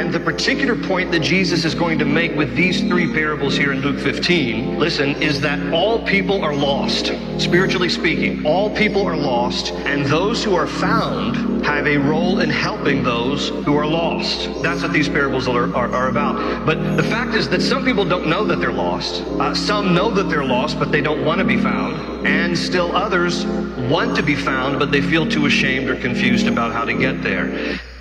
And the particular point that Jesus is going to make with these three parables here in Luke 15, listen, is that all people are lost. Spiritually speaking, all people are lost, and those who are found have a role in helping those who are lost. That's what these parables are about. But the fact is that some people don't know that they're lost. Some know that they're lost, but they don't want to be found. And still others want to be found, but they feel too ashamed or confused about how to get there.